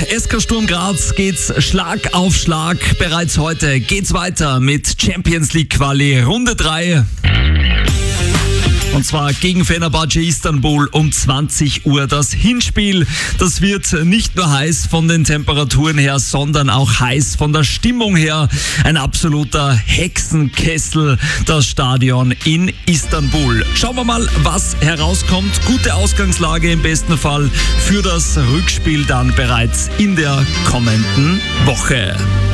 SK Sturm Graz geht's Schlag auf Schlag. Bereits heute geht's weiter mit Champions League Quali Runde 3. Und zwar gegen Fenerbahce Istanbul um 20 Uhr das Hinspiel. Das wird nicht nur heiß von den Temperaturen her, sondern auch heiß von der Stimmung her. Ein absoluter Hexenkessel, das Stadion in Istanbul. Schauen wir mal, was herauskommt. Gute Ausgangslage im besten Fall für das Rückspiel dann bereits in der kommenden Woche.